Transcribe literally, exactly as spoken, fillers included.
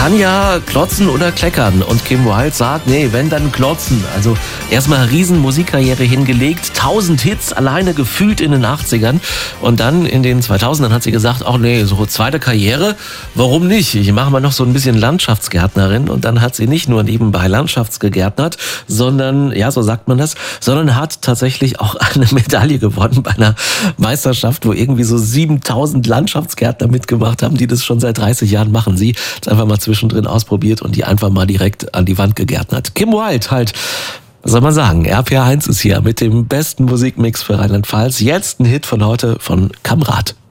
kann ja klotzen oder kleckern. Und Kim Wilde sagt, nee, wenn dann klotzen. Also erstmal riesen Musikkarriere hingelegt, tausend Hits alleine gefühlt in den achtzigern. Und dann in den zweitausendern hat sie gesagt, ach nee, so zweite Karriere, warum nicht? Ich mache mal noch so ein bisschen Landschaftsgärtnerin. Und dann hat sie nicht nur nebenbei Landschaftsgegärtnert, sondern, ja, so sagt man das, sondern hat tatsächlich auch eine Medaille gewonnen bei einer Meisterschaft, wo irgendwie so siebentausend Landschaftsgärtner mitgemacht haben, die das schon seit dreißig Jahren machen. Sie hat einfach mal zwischendrin ausprobiert und die einfach mal direkt an die Wand gegärtnert. Kim Wilde halt, was soll man sagen, R P R eins ist hier mit dem besten Musikmix für Rheinland-Pfalz. Jetzt ein Hit von heute von Kamrat.